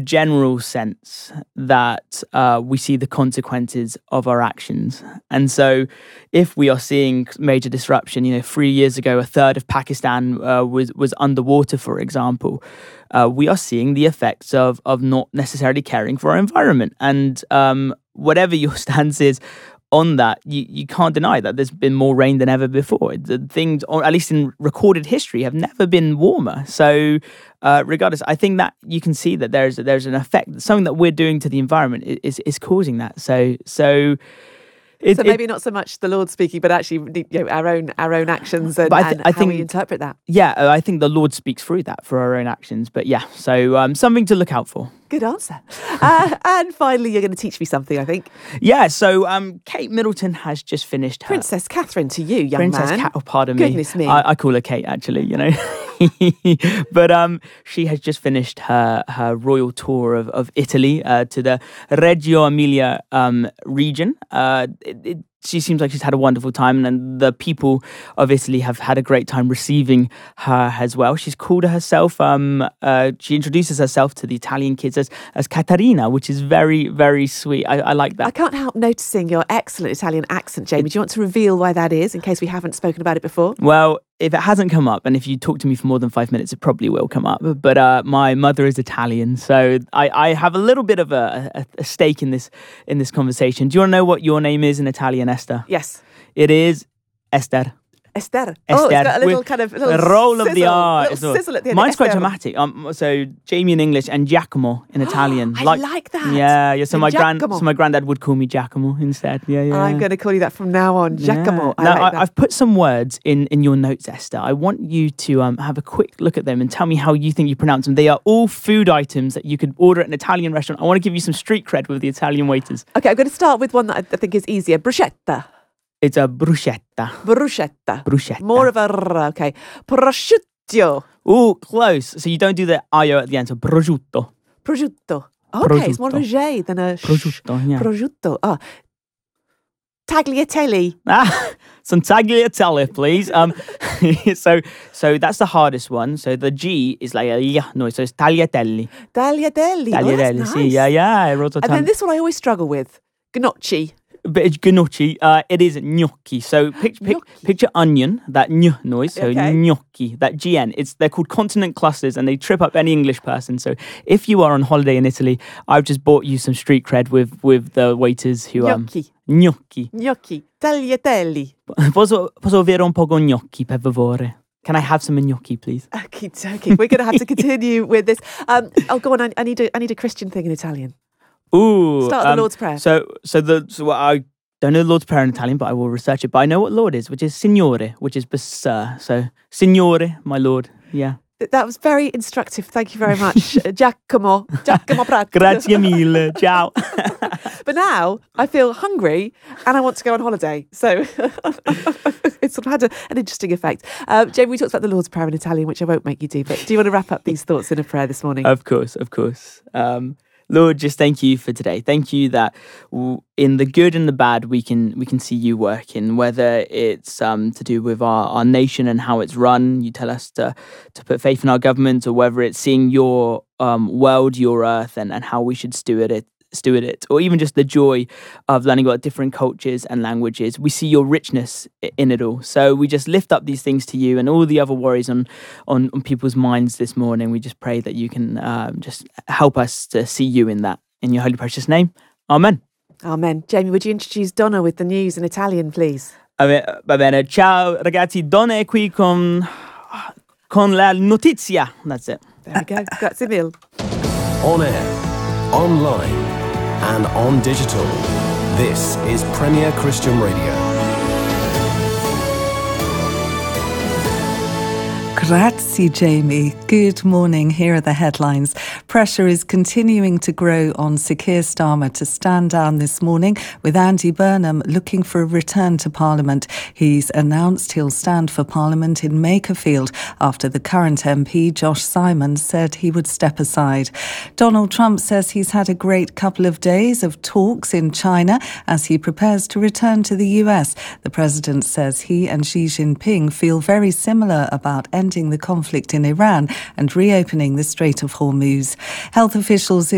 general sense that we see the consequences of our actions. And so if we are seeing major disruption, 3 years ago, a third of Pakistan was underwater, for example, we are seeing the effects of not necessarily caring for our environment. And whatever your stance is on that, you can't deny that there's been more rain than ever before. The things, or at least in recorded history, have never been warmer. So regardless, I think that you can see that there's an effect. Something that we're doing to the environment is causing that. So maybe not so much the Lord speaking, but actually our own actions and how we interpret that. Yeah, I think the Lord speaks through that for our own actions. But yeah, so something to look out for. Good answer. And finally, you're going to teach me something, I think. Yeah, so Kate Middleton has just finished her... Princess Catherine to you, young man. Pardon me. Goodness me. I call her Kate, actually, But she has just finished her royal tour of Italy to the Reggio Emilia region. She seems like she's had a wonderful time, and the people of Italy have had a great time receiving her as well. She's called herself, she introduces herself to the Italian kids as Caterina, which is very, very sweet. I like that. I can't help noticing your excellent Italian accent, Jamie. Do you want to reveal why that is, in case we haven't spoken about it before? Well, if it hasn't come up, and if you talk to me for more than 5 minutes, it probably will come up. But my mother is Italian, so I have a little bit of a stake in this conversation. Do you want to know what your name is in Italian, Esther? Yes. It is Esther. Esther. Oh, it's got a little kind of roll of the R. Sizzle at the end. Mine's quite dramatic. So Jamie in English and Giacomo in Italian. I like that. Yeah. So my granddad would call me Giacomo instead. Yeah. I'm going to call you that from now on, Giacomo. Yeah. I've put some words in your notes, Esther. I want you to have a quick look at them and tell me how you think you pronounce them. They are all food items that you could order at an Italian restaurant. I want to give you some street cred with the Italian waiters. Okay, I'm going to start with one that I think is easier. Bruschetta. It's a bruschetta. Bruschetta. More of a r, okay. Prosciutto. Ooh, close. So you don't do the io at the end, so prosciutto. Prosciutto. Okay, it's more of a J than a prosciutto, yeah. Prosciutto. Oh. Tagliatelle. Some tagliatelle, please. So that's the hardest one. So the G is like a yeah noise. So it's tagliatelle. Tagliatelle. Oh, that's nice. See, yeah. And then this one I always struggle with. Gnocchi. But it's gnocchi. It is gnocchi. So picture onion, that ñ noise. So gnocchi, that GN. They're called consonant clusters, and they trip up any English person. So if you are on holiday in Italy, I've just bought you some street cred with the waiters who Gnocchi. Tagliatelle. Posso avere un poco gnocchi, per favore? Can I have some gnocchi, please? Okay. We're going to have to continue with this. Go on. I need a Christian thing in Italian. Ooh, start the Lord's Prayer. So I don't know the Lord's Prayer in Italian, but I will research it. But I know what Lord is, which is Signore, which is sir. So Signore, my Lord. Yeah. That was very instructive. Thank you very much, Giacomo Prato. Grazie mille. Ciao. But now I feel hungry and I want to go on holiday. So it's sort of had an interesting effect. Jamie, we talked about the Lord's Prayer in Italian, which I won't make you do. But do you want to wrap up these thoughts in a prayer this morning? Of course. Lord, just thank you for today. Thank you that in the good and the bad, we can see you working, whether it's to do with our nation and how it's run. You tell us to put faith in our government, or whether it's seeing your world, your earth, and how we should steward it, or even just the joy of learning about different cultures and languages. We see your richness in it all. So we just lift up these things to you and all the other worries on people's minds this morning. We just pray that you can just help us to see you in that. In your holy precious name. Amen. Amen. Jamie, would you introduce Donna with the news in Italian, please? Va bene. Ciao ragazzi, Donna è qui con la notizia. That's it. There we go. Grazie mille. On air, online, and on digital. This is Premier Christian Radio. Grazie, Jamie. Good morning. Here are the headlines. Pressure is continuing to grow on Sir Keir Starmer to stand down this morning, with Andy Burnham looking for a return to Parliament. He's announced he'll stand for Parliament in Makerfield after the current MP, Josh Simons, said he would step aside. Donald Trump says he's had a great couple of days of talks in China as he prepares to return to the US. The president says he and Xi Jinping feel very similar about ending the conflict in Iran and reopening the Strait of Hormuz. Health officials